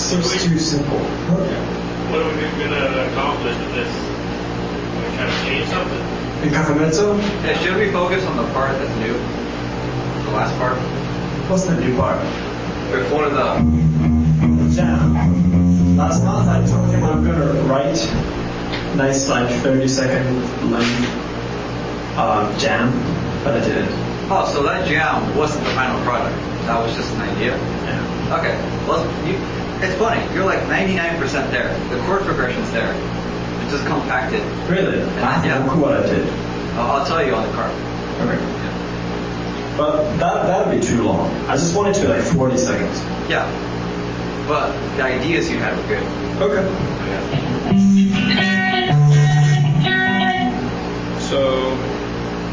seems too simple. What are we going to accomplish with this? Are we trying to change something? In Casamezzo? Yeah, should we focus on the part that's new? The last part? What's the new part? Before the jam. Last month I told him I'm going to write nice like 30-second length jam, but I didn't. Oh, so that jam wasn't the final product. That was just an idea? Yeah. Okay. Well, it's funny. You're like 99% there. The chord progression's there. It's just compacted. Really? Yeah. Look what I did. I'll tell you on the card. Okay. Yeah. But that would be too long. I just want it to be like 40 seconds. Yeah. But the ideas you had were good. Okay. Yeah.